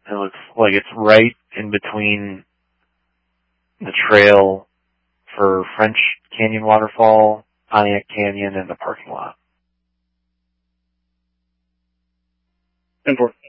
It looks like it's right in between the trail for French Canyon Waterfall, Pontiac Canyon, and the parking lot. And for